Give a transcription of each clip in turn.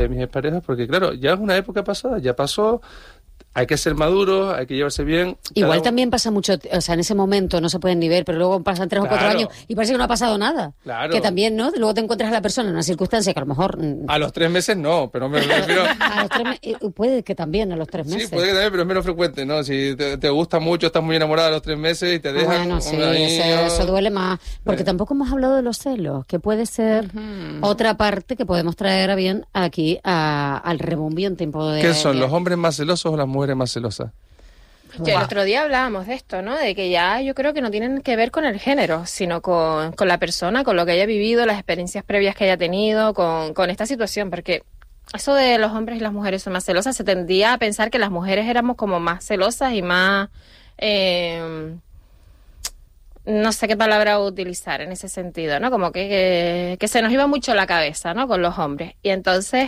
de mis parejas, porque claro, ya es una época pasada, ya pasó. Hay que ser maduros, hay que llevarse bien. Igual también pasa mucho, o sea, en ese momento no se pueden ni ver, pero luego pasan 3 o 4 años y parece que no ha pasado nada. Claro. Que también, ¿no? Luego te encuentras a la persona en una circunstancia que a lo mejor... A los 3 meses no, pero me refiero... A los 3 meses, puede que también a los 3 meses. Sí, puede que también, pero es menos frecuente, ¿no? Si te gusta mucho, estás muy enamorada a los 3 meses y te dejan... Bueno, sí, eso duele más. Porque tampoco hemos hablado de los celos, que puede ser otra parte que podemos traer a bien aquí al rebumbio en tiempo de... ¿Qué son, los hombres más celosos o las mujeres más celosas? Que el otro día hablábamos de esto, ¿no? De que ya yo creo que no tienen que ver con el género, sino con la persona, con lo que haya vivido, las experiencias previas que haya tenido, con esta situación, porque eso de los hombres y las mujeres son más celosas, se tendía a pensar que las mujeres éramos como más celosas y más... no sé qué palabra utilizar en ese sentido, ¿no? Como que se nos iba mucho la cabeza, ¿no? Con los hombres. Y entonces...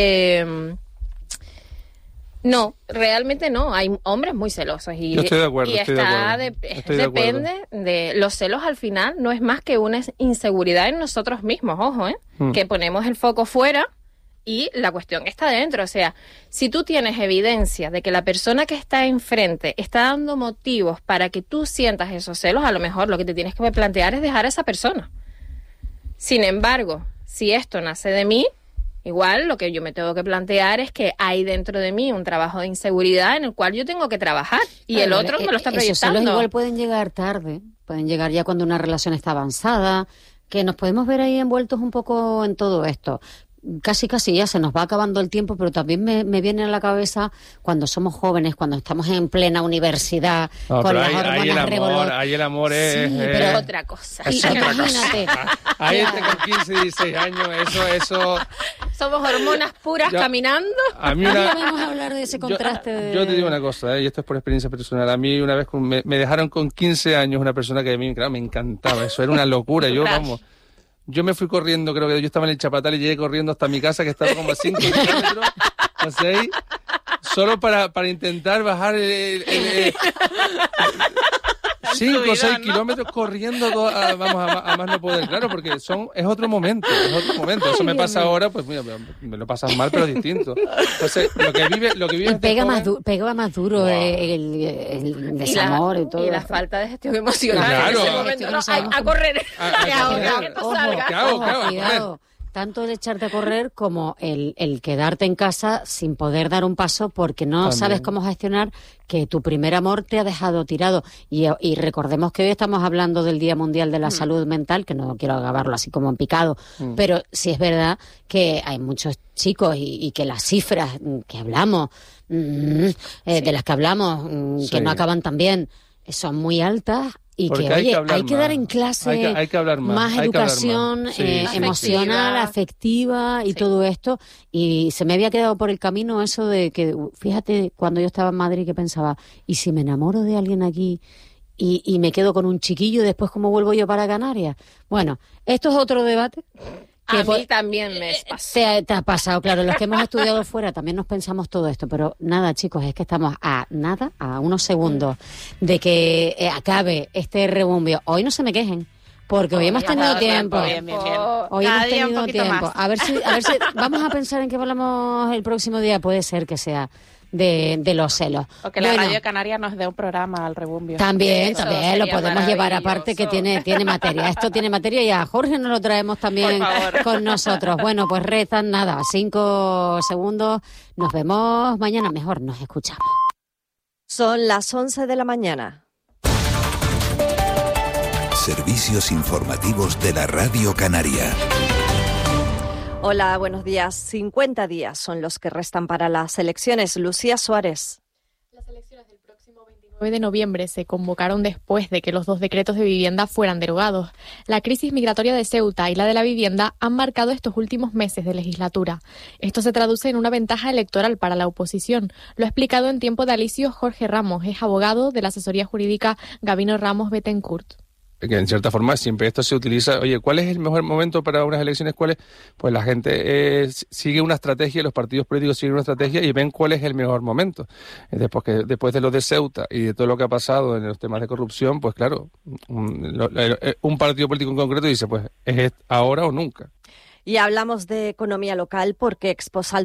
no, realmente no. Hay hombres muy celosos y yo estoy de acuerdo, depende de los celos. Al final no es más que una inseguridad en nosotros mismos, ojo, que ponemos el foco fuera y la cuestión está dentro. O sea, si tú tienes evidencia de que la persona que está enfrente está dando motivos para que tú sientas esos celos, a lo mejor lo que te tienes que plantear es dejar a esa persona. Sin embargo, si esto nace de mí, igual lo que yo me tengo que plantear es que hay dentro de mí un trabajo de inseguridad en el cual yo tengo que trabajar y el otro me lo está proyectando. Esos celos igual pueden llegar tarde, pueden llegar ya cuando una relación está avanzada, que nos podemos ver ahí envueltos un poco en todo esto. Casi ya se nos va acabando el tiempo, pero también me viene a la cabeza cuando somos jóvenes, cuando estamos en plena universidad, con las hormonas revoloteando. Ahí el amor es... Sí, pero otra cosa. Es otra imagínate. Cosa. Ahí con 15, 16 años, eso... Somos hormonas puras caminando. A mí vamos a hablar de ese contraste. Yo te digo una cosa, y esto es por experiencia personal. A mí una vez me dejaron con 15 años una persona que a mí, claro, me encantaba. Eso era una locura. Yo me fui corriendo, creo que yo estaba en el Chapatal y llegué corriendo hasta mi casa, que estaba como a 5 kilómetros, a 6, solo para intentar bajar 5 o 6 kilómetros corriendo, a más no poder, claro, porque es otro momento. Eso me pasa ahora, pues mira, me lo pasas mal, pero distinto. Entonces, lo que vive pega más duro el desamor y todo. Y la falta de gestión emocional. Claro. En ese momento, a correr. Que esto salga. Cuidado. Tanto el echarte a correr como el quedarte en casa sin poder dar un paso porque no También. sabes cómo gestionar que tu primer amor te ha dejado tirado. Y recordemos que hoy estamos hablando del Día Mundial de la Salud Mental, que no quiero acabarlo así como en picado, pero sí es verdad que hay muchos chicos y que las cifras que hablamos, de las que hablamos, que no acaban tan bien, son muy altas. Y porque que, hay que dar en clase hay que hablar más educación emocional, afectiva y todo esto. Y se me había quedado por el camino eso de que, fíjate, cuando yo estaba en Madrid que pensaba, ¿y si me enamoro de alguien aquí y me quedo con un chiquillo, después cómo vuelvo yo para Canarias? Bueno, esto es otro debate. A mí también me pasó. Te ha pasado, claro. Los que hemos estudiado fuera también nos pensamos todo esto. Pero nada, chicos, es que estamos a unos segundos de que acabe este rebumbio. Hoy no se me quejen, porque hoy hemos tenido tiempo. Bien. Hoy hemos tenido tiempo. A ver si vamos a pensar en qué hablamos el próximo día. Puede ser que sea de los celos. O que la Radio Canaria nos dé un programa al rebumbio. También lo podemos llevar aparte, que tiene materia. Esto tiene materia y a Jorge nos lo traemos también con nosotros. Bueno, pues restan 5 segundos. Nos vemos mañana. Mejor nos escuchamos. Son las 11 de la mañana. Servicios informativos de la Radio Canaria. Hola, buenos días. 50 días son los que restan para las elecciones. Lucía Suárez. Las elecciones del próximo 29 de noviembre se convocaron después de que los 2 decretos de vivienda fueran derogados. La crisis migratoria de Ceuta y la de la vivienda han marcado estos últimos meses de legislatura. Esto se traduce en una ventaja electoral para la oposición. Lo ha explicado en Tiempo de Alicio Jorge Ramos, es abogado de la asesoría jurídica Gabino Ramos Betancourt. Que en cierta forma siempre esto se utiliza. Oye, ¿cuál es el mejor momento para unas elecciones? ¿Cuál es? Pues la gente sigue una estrategia, los partidos políticos siguen una estrategia y ven cuál es el mejor momento. Después de lo de Ceuta y de todo lo que ha pasado en los temas de corrupción, pues claro, un partido político en concreto dice, pues es ahora o nunca. Y hablamos de economía local porque Exposal